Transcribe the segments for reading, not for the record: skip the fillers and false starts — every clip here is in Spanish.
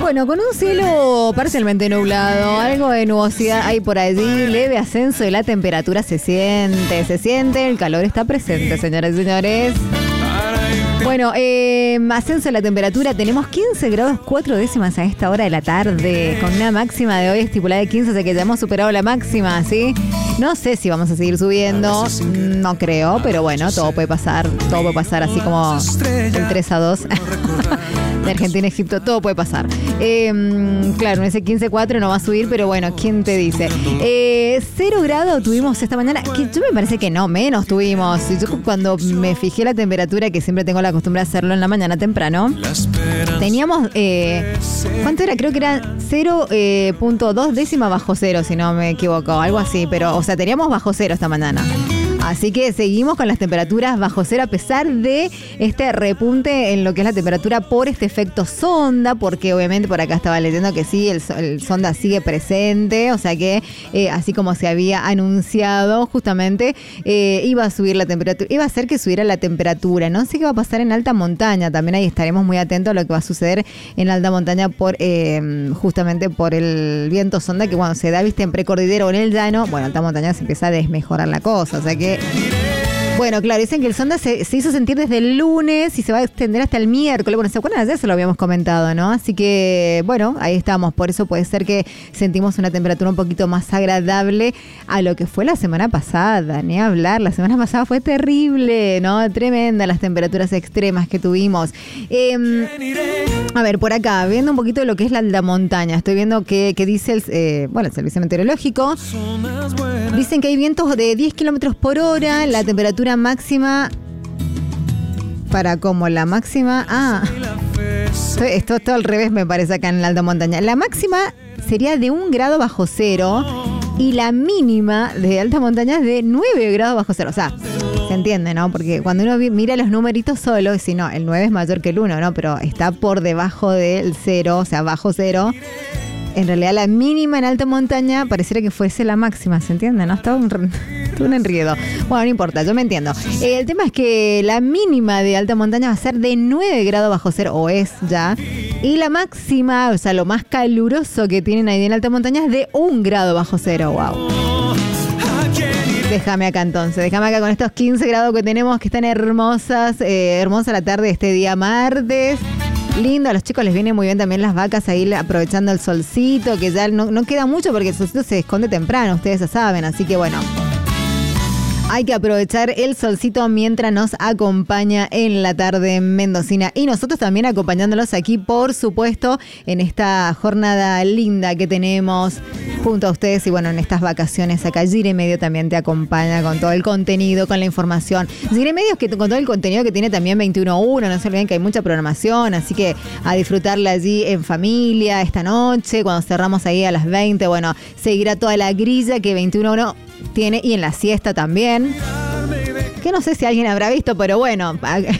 Bueno, con un cielo parcialmente nublado, algo de nubosidad hay por allí, leve ascenso de la temperatura se siente, el calor está presente, señoras y señores. Bueno, ascenso de la temperatura, tenemos 15 grados 4 décimas a esta hora de la tarde, con una máxima de hoy estipulada de 15, o sea que ya hemos superado la máxima, ¿sí? No sé si vamos a seguir subiendo, no creo, pero bueno, todo puede pasar así como el 3-2 de Argentina a Egipto, todo puede pasar. Claro, ese 15-4 no va a subir, pero bueno, ¿quién te dice? 0 grados tuvimos esta mañana, que yo me parece que no, menos tuvimos. Yo cuando me fijé la temperatura, que siempre tengo la costumbre de hacerlo en la mañana temprano, teníamos, ¿cuánto era? Creo que era 0.2 décimas bajo cero, si no me equivoco, algo así, pero, o sea, teníamos bajo cero esta mañana. Así que seguimos con las temperaturas bajo cero a pesar de este repunte en lo que es la temperatura por este efecto sonda, porque obviamente por acá estaba leyendo que sí, el sonda sigue presente, o sea que así como se había anunciado justamente, iba a subir la temperatura, iba a hacer que subiera la temperatura. No sé qué va a pasar en alta montaña, también ahí estaremos muy atentos a lo que va a suceder en alta montaña por justamente por el viento sonda, que cuando se da, viste, en precordillera o en el llano, bueno, alta montaña se empieza a desmejorar la cosa, o sea que bueno, claro, dicen que el sonda se hizo sentir desde el lunes y se va a extender hasta el miércoles. Bueno, ¿se acuerdan? Ayer se lo habíamos comentado, ¿no? Así que, bueno, ahí estamos. Por eso puede ser que sentimos una temperatura un poquito más agradable a lo que fue la semana pasada. Ni hablar, la semana pasada fue terrible, ¿no? Tremenda las temperaturas extremas que tuvimos. A ver, por acá, viendo un poquito de lo que es la alta montaña, estoy viendo que dice el Servicio Meteorológico. Dicen que hay vientos de 10 kilómetros por hora, la temperatura máxima para como la máxima. Esto al revés me parece acá en la alta montaña. La máxima sería de 1 grado bajo cero y la mínima de alta montaña es de 9 grados bajo cero. O sea, se entiende, ¿no? Porque cuando uno mira los numeritos solo, si no, el 9 es mayor que el 1, ¿no? Pero está por debajo del 0, o sea, bajo 0. En realidad la mínima en alta montaña pareciera que fuese la máxima, ¿se entiende? ¿No? Está un enredo. Bueno, no importa, yo me entiendo. El tema es que la mínima de alta montaña va a ser de 9 grados bajo cero, o es ya. Y la máxima, o sea, lo más caluroso que tienen ahí en alta montaña es de 1 grado bajo cero. Wow. Déjame acá con estos 15 grados que tenemos, que están hermosas. Hermosa la tarde de este día martes. Lindo, a los chicos les viene muy bien también las vacas ahí aprovechando el solcito, que ya no queda mucho porque el solcito se esconde temprano, ustedes ya saben, así que bueno, hay que aprovechar el solcito mientras nos acompaña en la tarde mendocina. Y nosotros también acompañándolos aquí, por supuesto, en esta jornada linda que tenemos junto a ustedes. Y bueno, en estas vacaciones acá, Gire Medio también te acompaña con todo el contenido, con la información. Gire Medio que con todo el contenido que tiene también 21.1. No se olviden que hay mucha programación, así que a disfrutarla allí en familia esta noche, cuando cerramos ahí a las 20. Bueno, seguirá toda la grilla que 21.1 tiene, y en la siesta también, que no sé si alguien habrá visto, pero bueno,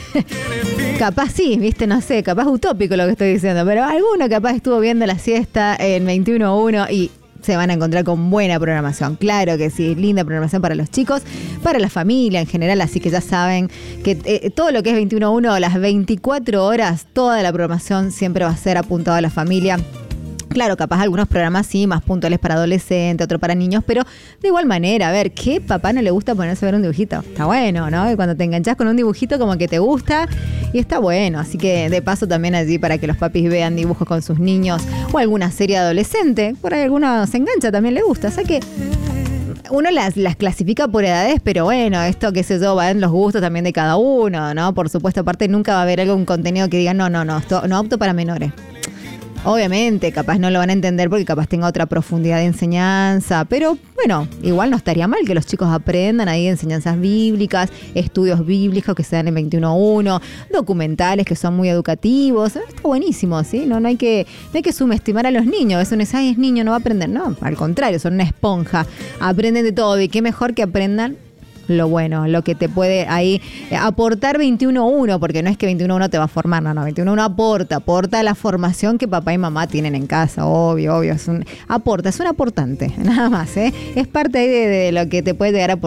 capaz sí, viste, no sé, capaz utópico lo que estoy diciendo, pero alguno capaz estuvo viendo la siesta en 21.1 y se van a encontrar con buena programación. Claro que sí, linda programación para los chicos, para la familia en general, así que ya saben que todo lo que es 21.1, las 24 horas, toda la programación siempre va a ser apuntada a la familia. Claro, capaz algunos programas sí, más puntuales para adolescentes, otro para niños, pero de igual manera, a ver, ¿qué papá no le gusta ponerse a ver un dibujito? Está bueno, ¿no? Y cuando te enganchás con un dibujito como que te gusta y está bueno. Así que de paso también allí para que los papis vean dibujos con sus niños o alguna serie adolescente. Por ahí alguno se engancha, también le gusta. O sea que uno las clasifica por edades, pero bueno, esto qué sé yo, va en los gustos también de cada uno, ¿no? Por supuesto, aparte nunca va a haber algún contenido que diga no, esto no apto para menores. Obviamente, capaz no lo van a entender porque capaz tenga otra profundidad de enseñanza, pero bueno, igual no estaría mal que los chicos aprendan ahí enseñanzas bíblicas, estudios bíblicos que se dan en 21.1, documentales que son muy educativos. Está buenísimo, ¿sí? No hay que subestimar a los niños. Eso no es, es niño, no va a aprender. No, al contrario, son una esponja. Aprenden de todo y qué mejor que aprendan lo bueno, lo que te puede ahí aportar 21.1, porque no es que 21.1 te va a formar, no, 21.1 aporta la formación que papá y mamá tienen en casa, obvio, es un aportante, nada más, es parte ahí de lo que te puede llegar a aportar